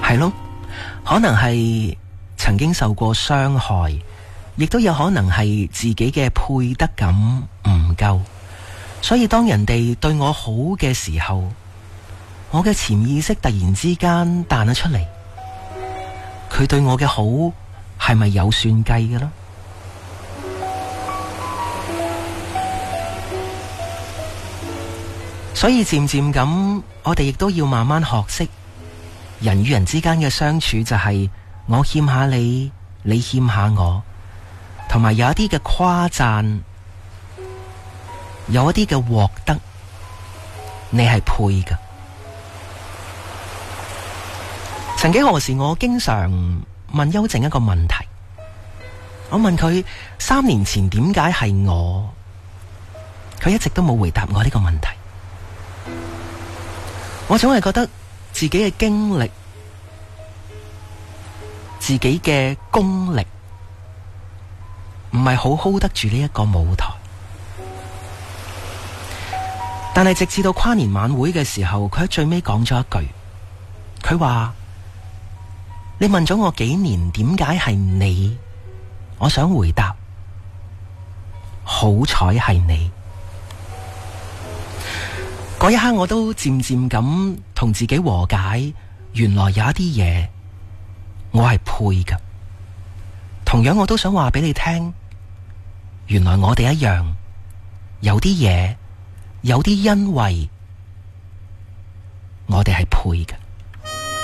係咯，可能係曾經受過傷害，亦都有可能係自己嘅配得感唔夠，所以當人哋對我好嘅時候，我嘅潛意識突然之間彈咗出嚟，佢對我嘅好係咪有算計嘅呢？所以漸漸咁，我哋亦都要慢慢學識，人與人之間嘅相處就係我欠下你，你欠下我，同埋有一啲嘅誇讚，有一啲嘅獲得，你係配㗎。曾幾何時，我經常問邱靜一個問題，我問佢3年前點解係我，佢一直都冇回答我呢個問題。我總係覺得自己嘅經歷、自己嘅功力唔係好 hold 得住呢一個舞台。但係直至到跨年晚會嘅時候，佢喺最尾講咗一句，佢話：你問咗我幾年點解係你，我想回答，好彩係你。嗰一刻我都漸漸咁同自己和解，原來有一啲嘢我係配㗎。同樣我都想話俾你聽，原來我哋一樣，有啲嘢，有啲因為我哋係配㗎。